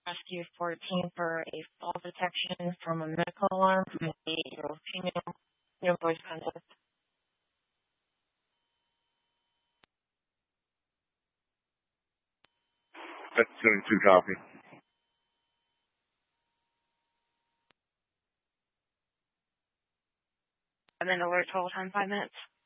Rescue 14 for a fall detection from a medical alarm from a female voice contact. That's 22 copy. I'm in alert total time 5 minutes.